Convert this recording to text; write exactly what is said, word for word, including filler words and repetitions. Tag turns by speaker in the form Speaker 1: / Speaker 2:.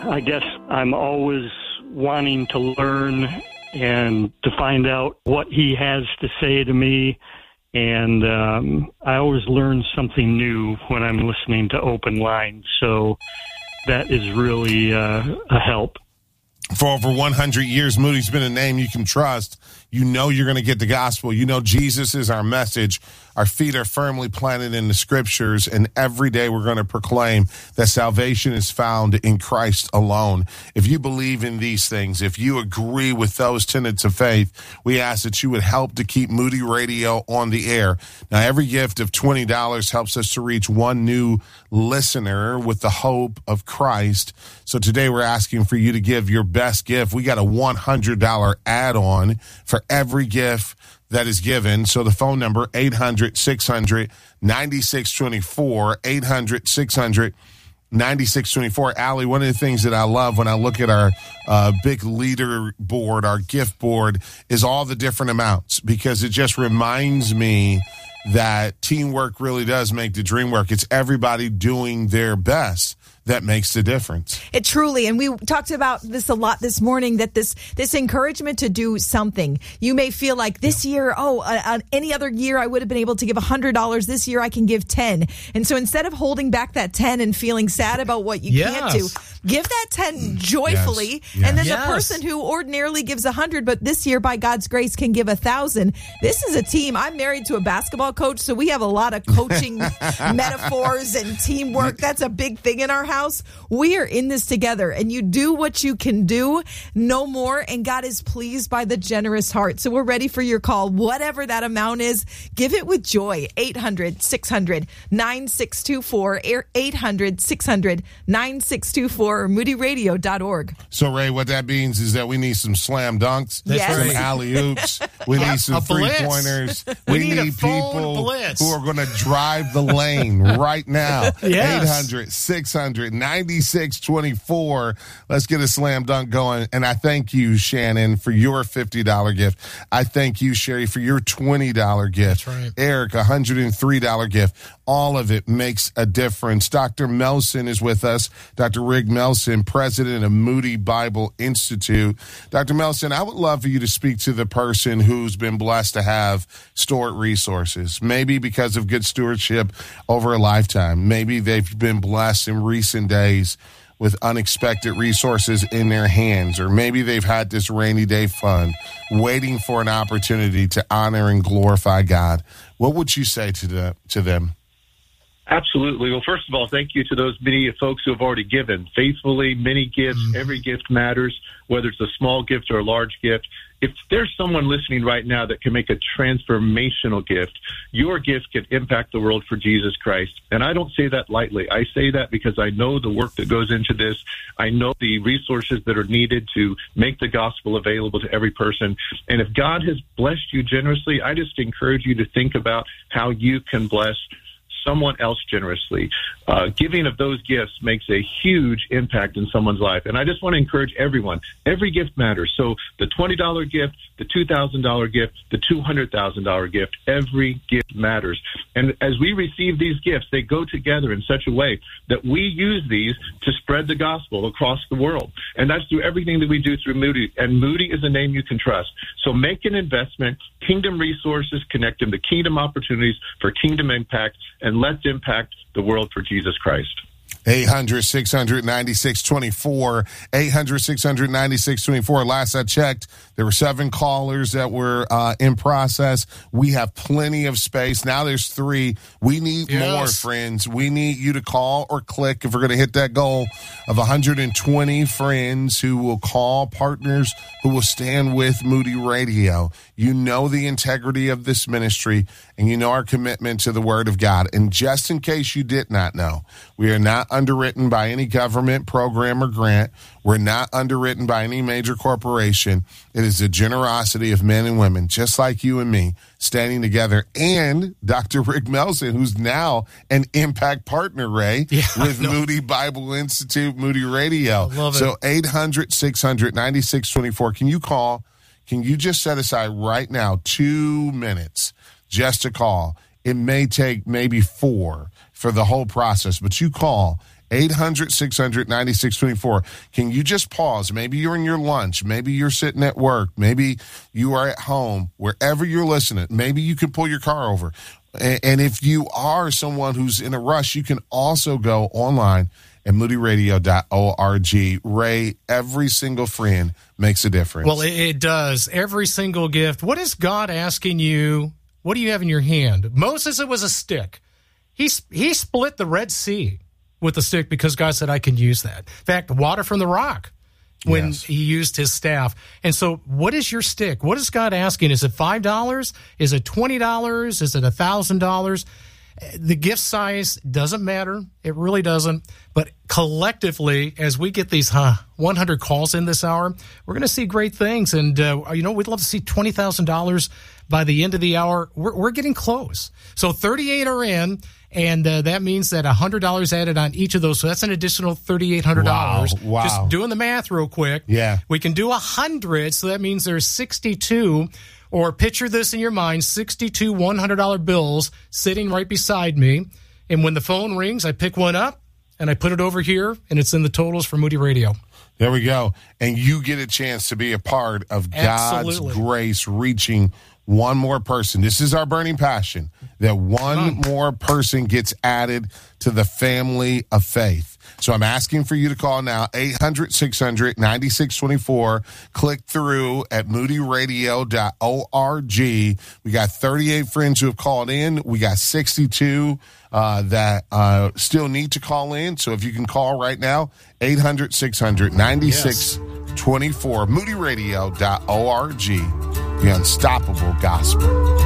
Speaker 1: I guess I'm always wanting to learn and to find out what he has to say to me. And um, I always learn something new when I'm listening to Open Line. So that is really uh, a help.
Speaker 2: For over one hundred years, Moody's been a name you can trust. You know you're going to get the gospel. You know Jesus is our message. Our feet are firmly planted in the scriptures, and every day we're going to proclaim that salvation is found in Christ alone. If you believe in these things, if you agree with those tenets of faith, we ask that you would help to keep Moody Radio on the air. Now, every gift of twenty dollars helps us to reach one new listener with the hope of Christ. So today we're asking for you to give your best gift. We got a one hundred dollars add-on for every gift that is given. So the phone number, eight hundred, six hundred, ninety-six twenty-four, eight hundred, six hundred, ninety-six twenty-four. Allie, one of the things that I love when I look at our uh, big leader board, our gift board, is all the different amounts, because it just reminds me that teamwork really does make the dream work. It's everybody doing their best that makes the difference.
Speaker 3: It truly, and we talked about this a lot this morning, that this this encouragement to do something. You may feel like this year, oh, uh, uh, any other year I would have been able to give one hundred dollars. This year I can give ten. And so instead of holding back that ten and feeling sad about what you
Speaker 4: yes.
Speaker 3: can't do, give that ten joyfully.
Speaker 2: Yes. Yes.
Speaker 3: And then
Speaker 4: yes.
Speaker 3: the person who ordinarily gives one hundred, but this year by God's grace can give one thousand. This is a team. I'm married to a basketball coach, so we have a lot of coaching metaphors and teamwork. That's a big thing in our house. We are in this together, and you do what you can do, no more, and God is pleased by the generous heart. So we're ready for your call. Whatever that amount is, give it with joy. eight hundred, six hundred, nine six two four, eight hundred, six hundred, nine six two four, or moody radio dot org.
Speaker 2: So, Ray, what that means is that we need some slam dunks,
Speaker 3: Yes.
Speaker 2: some alley-oops, we need some
Speaker 4: A blitz.
Speaker 2: three-pointers.
Speaker 4: We
Speaker 2: We,
Speaker 4: need a
Speaker 2: need
Speaker 4: phone
Speaker 2: people
Speaker 4: blitz.
Speaker 2: who are going to drive the lane right now.
Speaker 4: Yes.
Speaker 2: eight hundred, six hundred, ninety-six twenty-four. Let's get a slam dunk going. And I thank you, Shannon, for your fifty dollars gift. I thank you, Sherry, for your twenty dollars gift.
Speaker 4: That's right.
Speaker 2: Eric, a one hundred three dollars gift. All of it makes a difference. Doctor Melson is with us. Doctor Rig Melson, president of Moody Bible Institute. Doctor Melson, I would love for you to speak to the person who's been blessed to have stored resources, maybe because of good stewardship over a lifetime. Maybe they've been blessed in recent days with unexpected resources in their hands, or maybe they've had this rainy day fund waiting for an opportunity to honor and glorify God. What would you say to the, to them?
Speaker 5: Absolutely. Well, first of all, thank you to those many folks who have already given faithfully. Many gifts,
Speaker 4: Mm-hmm.
Speaker 5: every gift matters, whether it's a small gift or a large gift. If there's someone listening right now that can make a transformational gift, your gift can impact the world for Jesus Christ. And I don't say that lightly. I say that because I know the work that goes into this. I know the resources that are needed to make the gospel available to every person. And if God has blessed you generously, I just encourage you to think about how you can bless someone else generously. Uh, giving of those gifts makes a huge impact in someone's life. And I just want to encourage everyone. Every gift matters. So the twenty dollars gift, the two thousand dollars gift, the two hundred thousand dollars gift, every gift matters. And as we receive these gifts, they go together in such a way that we use these to spread the gospel across the world. And that's through everything that we do through Moody. And Moody is a name you can trust. So make an investment. Kingdom resources, connect them to kingdom opportunities for kingdom impact, and let's impact the world for Jesus Christ.
Speaker 2: eight hundred, six hundred, ninety-six twenty-four. eight hundred, six hundred, ninety-six twenty-four. Last I checked, there were seven callers that were uh, in process. We have plenty of space. Now there's three. We need
Speaker 4: Yes.
Speaker 2: more, friends. We need you to call or click if we're going to hit that goal of one hundred twenty friends who will call, partners who will stand with Moody Radio. You know the integrity of this ministry, and you know our commitment to the Word of God. And just in case you did not know, we are not underwritten by any government program or grant. We're not underwritten by any major corporation. It is the generosity of men and women, just like you and me, standing together. And Doctor Rick Melson, who's now an impact partner, Ray,
Speaker 4: Yeah,
Speaker 2: with
Speaker 4: no.
Speaker 2: Moody Bible Institute, Moody Radio.
Speaker 4: I love it.
Speaker 2: So eight hundred, six hundred, ninety-six twenty-four. Can you call? Can you just set aside right now two minutes just to call? It may take maybe four for the whole process, but you call eight hundred, six hundred, ninety-six twenty-four. Can you just pause? Maybe you're in your lunch. Maybe you're sitting at work. Maybe you are at home. Wherever you're listening, maybe you can pull your car over. And if you are someone who's in a rush, you can also go online at moody radio dot org. Ray, every single friend makes a difference.
Speaker 4: Well, it does. Every single gift. What is God asking you? What do you have in your hand? Moses, it was a stick. He, he split the Red Sea with a stick because God said, I can use that. In fact, water from the rock when yes. he used his staff. And so what is your stick? What is God asking? Is it five dollars? Is it twenty dollars? Is it one thousand dollars? The gift size doesn't matter. It really doesn't. But collectively, as we get these huh, one hundred calls in this hour, we're going to see great things. And, uh, you know, we'd love to see twenty thousand dollars by the end of the hour. We're, we're getting close. So thirty-eight are in, and uh, that means that one hundred dollars added on each of those. So that's an additional three thousand eight hundred dollars.
Speaker 2: Wow. Wow.
Speaker 4: Just doing the math real quick.
Speaker 2: Yeah.
Speaker 4: We can do one hundred, so that means there's sixty-two. Or picture this in your mind, sixty-two one hundred dollar bills sitting right beside me. And when the phone rings, I pick one up, and I put it over here, and it's in the totals for Moody Radio.
Speaker 2: There we go. And you get a chance to be a part of God's
Speaker 4: Absolutely.
Speaker 2: grace reaching one more person. This is our burning passion, that one more person gets added to the family of faith. So I'm asking for you to call now, eight hundred, six hundred, ninety-six twenty-four. Click through at moody radio dot org. We got thirty-eight friends who have called in. We got sixty-two uh, that uh, still need to call in. So if you can call right now, eight hundred, six hundred, ninety-six twenty-four. moody radio dot org. The unstoppable gospel.